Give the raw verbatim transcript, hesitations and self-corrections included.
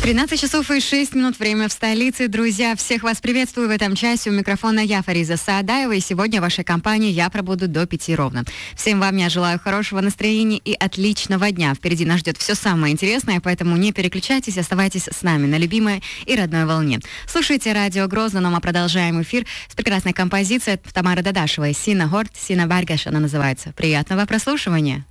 тринадцать часов и шесть минут, время в столице. Друзья, всех вас приветствую в этом часе. У микрофона я, Фариза Саадаева, и сегодня в вашей компании я пробуду до пяти ровно. Всем вам я желаю хорошего настроения и отличного дня. Впереди нас ждет все самое интересное, поэтому не переключайтесь, оставайтесь с нами на любимой и родной волне. Слушайте радио Грозно, но мы продолжаем эфир с прекрасной композицией Тамары Дадашевой «Сина Горд, Сина Баргаш» она называется. Приятного прослушивания!